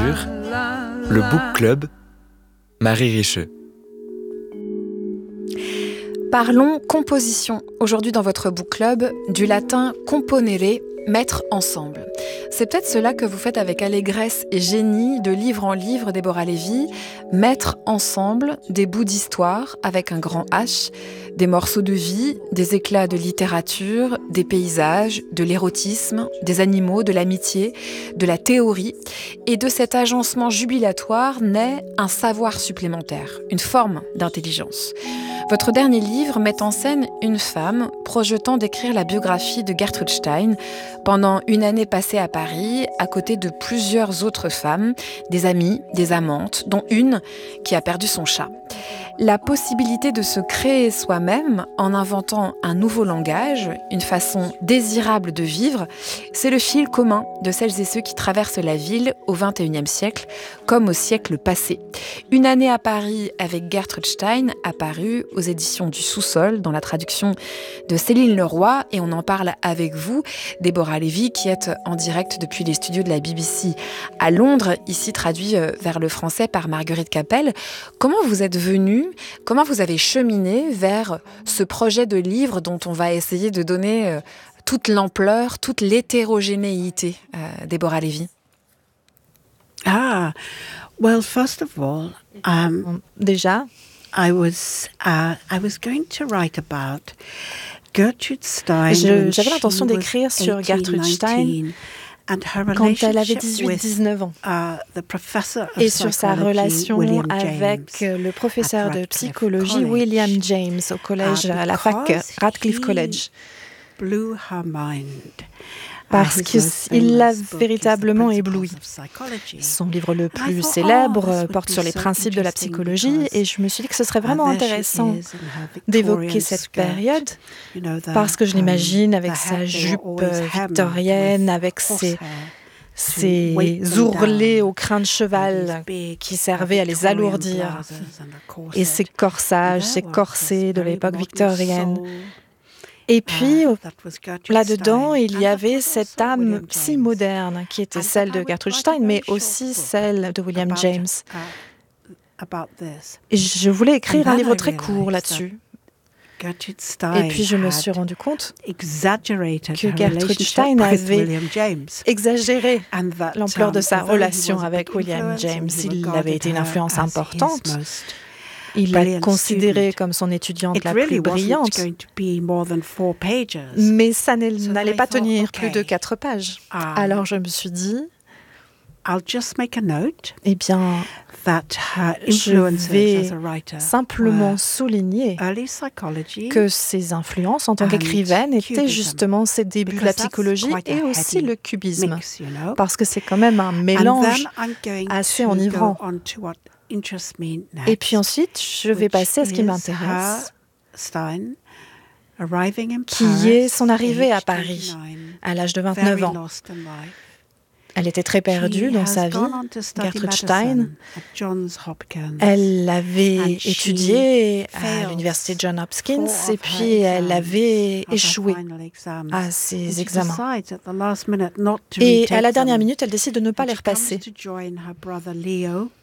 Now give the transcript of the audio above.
littérature, le Book Club, Marie Richeux. Parlons composition. Aujourd'hui dans votre Book Club, du latin componere, mettre ensemble. C'est peut-être cela que vous faites avec allégresse et génie, de livre en livre, Déborah Lévy, mettre ensemble des bouts d'histoire avec un grand H, des morceaux de vie, des éclats de littérature, des paysages, de l'érotisme, des animaux, de l'amitié, de la théorie. Et de cet agencement jubilatoire naît un savoir supplémentaire, une forme d'intelligence. Votre dernier livre met en scène une femme projetant d'écrire la biographie de Gertrude Stein pendant une année passée à Paris, à côté de plusieurs autres femmes, des amies, des amantes, dont une qui a perdu son chat. La possibilité de se créer soi-même en inventant un nouveau langage, une façon désirable de vivre, c'est le fil commun de celles et ceux qui traversent la ville au XXIe siècle, comme au siècle passé. Une année à Paris avec Gertrude Stein, apparue aux éditions du Sous-sol, dans la traduction de Céline Leroy, et on en parle avec vous, Déborah Lévy, qui est en direct depuis les studios de la BBC à Londres, ici traduit vers le français par Marguerite Capel. Comment vous êtes venue, comment vous avez cheminé vers ce projet de livre dont on va essayer de donner toute l'ampleur, toute l'hétérogénéité, Déborah Lévy? Well, first of all, déjà, I was going to write about Gertrude Stein. J'avais l'intention d'écrire sur Gertrude Stein quand elle avait 18-19 ans, et sur sa relation avec le professeur de psychologie William James au collège, à la fac Radcliffe College. Parce qu'il l'a véritablement ébloui. Son livre le plus célèbre porte sur les principes de la psychologie, et je me suis dit que ce serait vraiment intéressant d'évoquer cette période, parce que je l'imagine avec sa jupe victorienne, avec ses ourlets au crin de cheval qui servaient à les alourdir, et ses corsages, ses corsets de l'époque victorienne. Et puis, là-dedans, il y avait cette âme si moderne qui était celle de Gertrude Stein, mais aussi celle de William James. Et je voulais écrire un livre très court là-dessus. Et puis, je me suis rendu compte que Gertrude Stein avait exagéré l'ampleur de sa relation avec William James. Il avait été une influence importante. Il l'a considérée comme son étudiante la plus brillante, mais ça n'allait pas tenir plus de 4 pages. Alors je me suis dit, eh bien, je vais simplement souligner que ses influences en tant qu'écrivaine étaient justement ses débuts de la psychologie et aussi le cubisme, parce que c'est quand même un mélange assez enivrant. Et puis ensuite, je vais passer à ce qui m'intéresse, qui est son arrivée à Paris à l'âge de 29 ans. Elle était très perdue dans sa vie, Gertrude Stein. Elle avait étudié à l'université Johns Hopkins et puis elle avait échoué à ses examens. Et à la dernière minute, elle décide de ne pas les repasser.